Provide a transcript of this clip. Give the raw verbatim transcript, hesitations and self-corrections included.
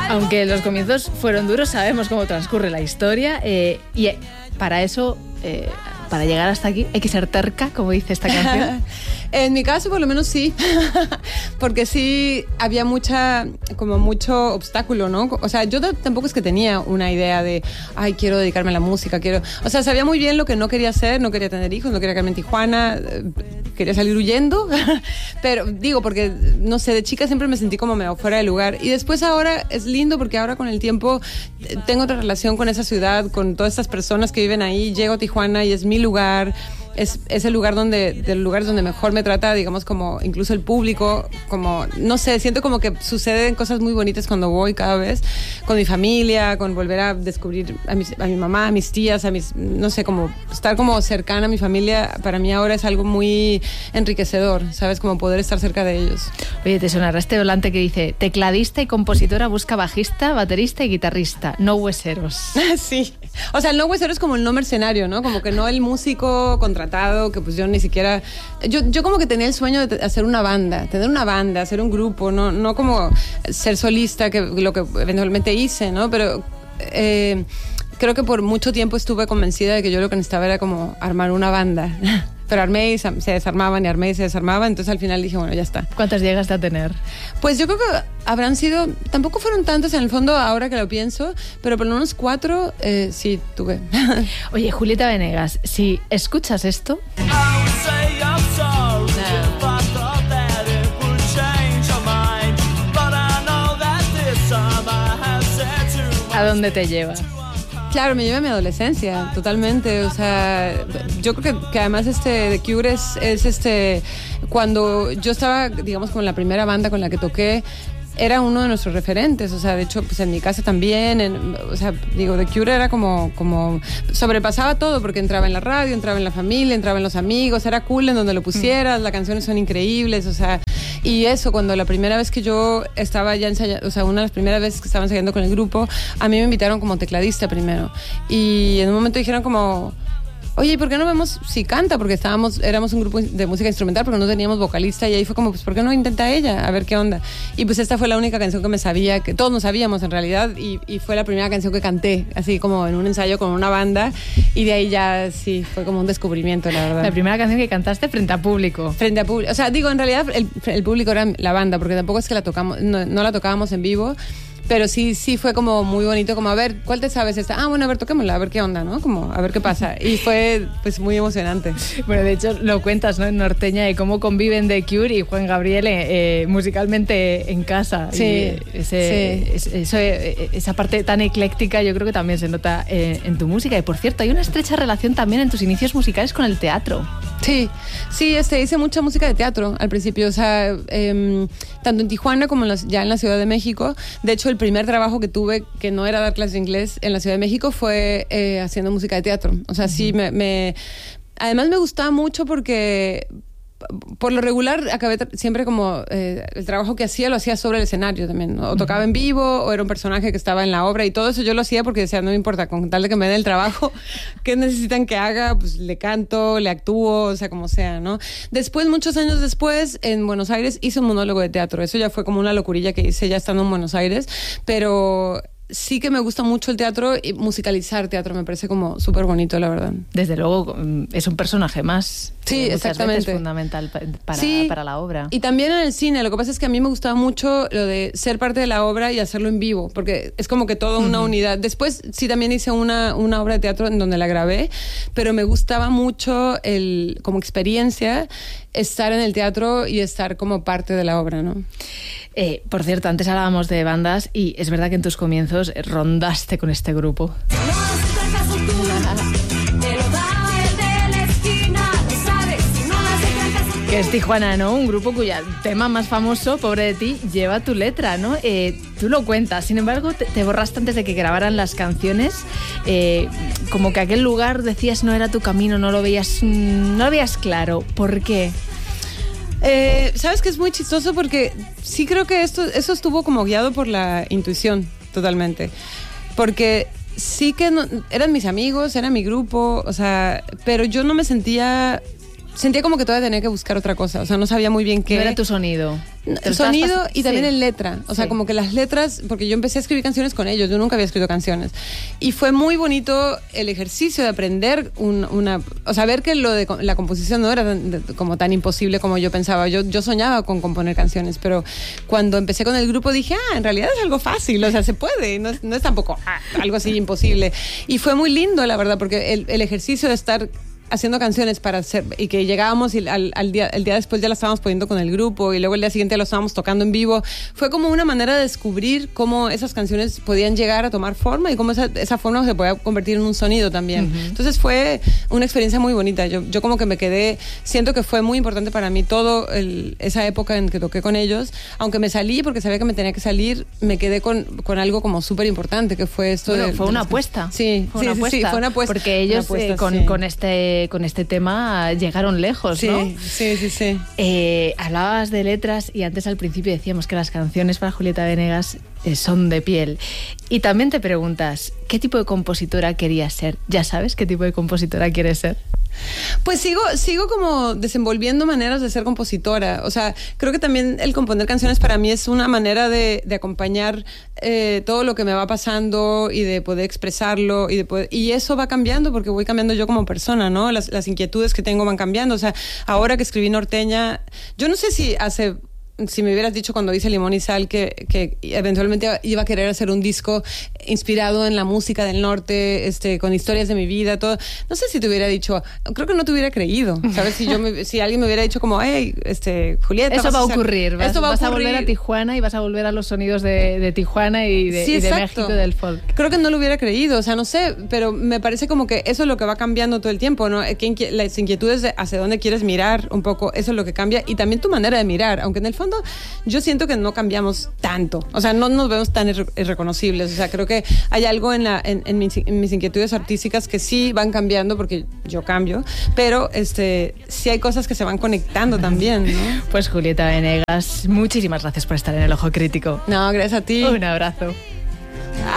Aunque los comienzos fueron duros, sabemos cómo transcurre la historia eh, y para eso, eh, para llegar hasta aquí, hay que ser terca, como dice esta canción. En mi caso, por lo menos sí, porque sí había mucha, como mucho obstáculo, ¿no? O sea, yo tampoco es que tenía una idea de, ay, quiero dedicarme a la música, quiero... O sea, sabía muy bien lo que no quería hacer, no quería tener hijos, no quería quedarme en Tijuana, quería salir huyendo, pero digo, porque, no sé, de chica siempre me sentí como medio fuera de lugar. Y después ahora es lindo porque ahora con el tiempo tengo otra relación con esa ciudad, con todas estas personas que viven ahí, llego a Tijuana y es mi lugar. Es, es el lugar donde, del lugar donde mejor me trata, digamos, como incluso el público, como, no sé, siento como que suceden cosas muy bonitas cuando voy cada vez, con mi familia, con volver a descubrir a, mis, a mi mamá, a mis tías, a mis, no sé, como estar como cercana a mi familia, para mí ahora es algo muy enriquecedor, ¿sabes? Como poder estar cerca de ellos. Oye, te sonará este volante que dice, tecladista y compositora busca bajista, baterista y guitarrista, no hueseros. Sí. O sea, el no huesero es como el no mercenario, ¿no? Como que no el músico contratado, que pues yo ni siquiera... Yo, yo como que tenía el sueño de hacer una banda, tener una banda, hacer un grupo, no, no como ser solista, que lo que eventualmente hice, ¿no? Pero eh, creo que por mucho tiempo estuve convencida de que yo lo que necesitaba era como armar una banda. Pero armé y se desarmaban y armé y se desarmaban, entonces al final dije, bueno, ya está. ¿Cuántas llegaste a tener? Pues yo creo que habrán sido, tampoco fueron tantas en el fondo ahora que lo pienso, pero por lo menos cuatro eh, sí tuve. Oye, Julieta Venegas, si escuchas esto... ¿A dónde te lleva? Claro, me lleva a mi adolescencia, totalmente. O sea, yo creo que, que además este The Cure es, es este... Cuando yo estaba, digamos, con la primera banda con la que toqué, era uno de nuestros referentes, o sea, de hecho, pues en mi casa también, en, o sea, digo, The Cure era como, como, sobrepasaba todo, porque entraba en la radio, entraba en la familia, entraba en los amigos, era cool en donde lo pusieras, mm. las canciones son increíbles, o sea, y eso, cuando la primera vez que yo estaba ya ensayando, o sea, una de las primeras veces que estaba ensayando con el grupo, a mí me invitaron como tecladista primero, y en un momento dijeron como... Oye, ¿y por qué no vemos si canta? Porque estábamos, éramos un grupo de música instrumental, porque no teníamos vocalista, y ahí fue como, pues, ¿por qué no intenta ella? A ver qué onda. Y pues esta fue la única canción que me sabía, que todos nos sabíamos en realidad, y, y fue la primera canción que canté, así como en un ensayo con una banda, y de ahí ya sí, fue como un descubrimiento, la verdad. La primera canción que cantaste frente a público. Frente a público. O sea, digo, en realidad el, el público era la banda, porque tampoco es que la tocamos, no, no la tocábamos en vivo, pero sí, sí fue como muy bonito, como a ver, ¿cuál te sabes esta? Ah, bueno, a ver, toquémosla, a ver qué onda, ¿no? Como, a ver qué pasa. Y fue, pues, muy emocionante. Bueno, de hecho, lo cuentas, ¿no? En Norteña, de cómo conviven The Cure y Juan Gabriel eh, musicalmente en casa. Sí, y ese, sí. Eso, esa parte tan ecléctica yo creo que también se nota eh, en tu música. Y, por cierto, hay una estrecha relación también en tus inicios musicales con el teatro. Sí, sí, este, hice mucha música de teatro al principio, o sea, eh, tanto en Tijuana como en los, ya en la Ciudad de México. De hecho, el primer trabajo que tuve, que no era dar clases de inglés en la Ciudad de México, fue eh, haciendo música de teatro. O sea, uh-huh. sí, me, me... Además me gustaba mucho porque... Por lo regular, acabé siempre como eh, el trabajo que hacía lo hacía sobre el escenario también, ¿no? O tocaba en vivo, o era un personaje que estaba en la obra, y todo eso yo lo hacía porque decía, no me importa, con tal de que me den el trabajo, ¿qué necesitan que haga? Pues le canto, le actúo, o sea, como sea, ¿no? Después, muchos años después, en Buenos Aires, hice un monólogo de teatro. Eso ya fue como una locurilla que hice ya estando en Buenos Aires, pero... Sí que me gusta mucho el teatro y musicalizar teatro, me parece como súper bonito, la verdad. Desde luego, es un personaje más. Sí, eh, exactamente. Es fundamental para, sí, para la obra. Y también en el cine, lo que pasa es que a mí me gustaba mucho lo de ser parte de la obra y hacerlo en vivo, porque es como que toda una uh-huh. unidad. Después sí también hice una, una obra de teatro en donde la grabé, pero me gustaba mucho el, como experiencia estar en el teatro y estar como parte de la obra, ¿no? Eh, por cierto, antes hablábamos de bandas y es verdad que en tus comienzos rondaste con este grupo. Que es Tijuana, ¿no? Un grupo cuya tema más famoso, Pobre de ti, lleva tu letra, ¿no? Eh, tú lo cuentas, sin embargo, te, te borraste antes de que grabaran las canciones. Eh, como que aquel lugar decías no era tu camino, no lo veías, no lo veías claro. ¿Por qué? Eh, Sabes que es muy chistoso porque sí creo que esto, eso estuvo como guiado por la intuición, totalmente. Porque sí que no, eran mis amigos, era mi grupo, o sea, pero yo no me sentía sentía como que todavía tenía que buscar otra cosa, o sea, no sabía muy bien qué. No era tu sonido. Sonido y también sí. en letra, o sea, sí. como que las letras, porque yo empecé a escribir canciones con ellos, yo nunca había escrito canciones, y fue muy bonito el ejercicio de aprender un, una, o sea, ver que lo de la composición no era tan, de, como tan imposible como yo pensaba. Yo, yo soñaba con componer canciones, pero cuando empecé con el grupo dije, ah, en realidad es algo fácil, o sea, se puede, no, no es tampoco ah, algo así imposible, y fue muy lindo, la verdad, porque el, el ejercicio de estar haciendo canciones para hacer, y que llegábamos y al, al día, el día después ya la estábamos poniendo con el grupo y luego el día siguiente lo estábamos tocando en vivo, fue como una manera de descubrir cómo esas canciones podían llegar a tomar forma y cómo esa, esa forma se podía convertir en un sonido también. Uh-huh. Entonces fue una experiencia muy bonita. Yo, yo como que me quedé, siento que fue muy importante para mí todo el, esa época en que toqué con ellos, aunque me salí porque sabía que me tenía que salir, me quedé con, con algo como súper importante que fue esto. Bueno, de, fue de una las... apuesta. Sí, fue sí, una sí, apuesta. sí, fue una apuesta. Porque ellos apuesta, eh, con, sí. con este con este tema llegaron lejos, sí, ¿no? Sí, sí, sí. Eh, hablabas de letras y antes al principio decíamos que las canciones para Julieta Venegas eh, son de piel. Y también te preguntas, ¿qué tipo de compositora querías ser? ¿Ya sabes qué tipo de compositora quieres ser? Pues sigo, sigo como desenvolviendo maneras de ser compositora. O sea, creo que también el componer canciones para mí es una manera de, de acompañar eh, todo lo que me va pasando y de poder expresarlo y de poder, y eso va cambiando porque voy cambiando yo como persona, ¿no? Las, las inquietudes que tengo van cambiando. O sea, ahora que escribí Norteña, yo no sé si hace... si me hubieras dicho cuando hice Limón y Sal que, que eventualmente iba a querer hacer un disco inspirado en la música del norte, este, con historias de mi vida, todo, no sé si te hubiera dicho, creo que no te hubiera creído, ¿sabes? Si, yo me, si alguien me hubiera dicho como, hey, este, Julieta... Eso va a hacer, ocurrir, vas, esto va vas a, a volver a Tijuana y vas a volver a los sonidos de, de Tijuana y de, sí, y de México, del folk. Creo que no lo hubiera creído, o sea, no sé, pero me parece como que eso es lo que va cambiando todo el tiempo, ¿no? Las inquietudes de hacia dónde quieres mirar un poco, eso es lo que cambia, y también tu manera de mirar, aunque en el fondo yo siento que no cambiamos tanto, o sea, no nos vemos tan irre- irreconocibles, o sea, creo que hay algo en, la, en, en, mis, en mis inquietudes artísticas que sí van cambiando porque yo cambio, pero este, sí hay cosas que se van conectando también, ¿no? Pues Julieta Venegas, muchísimas gracias por estar en El Ojo Crítico. No, gracias a ti. Un abrazo.